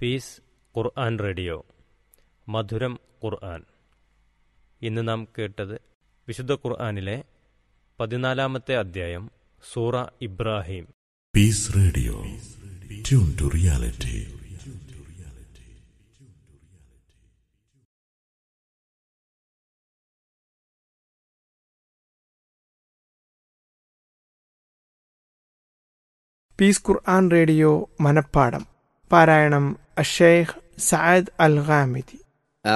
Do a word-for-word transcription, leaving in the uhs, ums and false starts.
Piece ഖുർആൻ radio മധുരം ഖുർആൻ. ഇന്ന് നാം കേട്ടത് വിശുദ്ധ ഖുർആനിലെ പതിനാലാമത്തെ അധ്യായം സൂറ Ibrahim. Piece radio, tune to reality. Piece Quran radio മനപ്പാഠം. പാരായണം അഷേഖ് സഅദ് അൽ ഗാമിദി.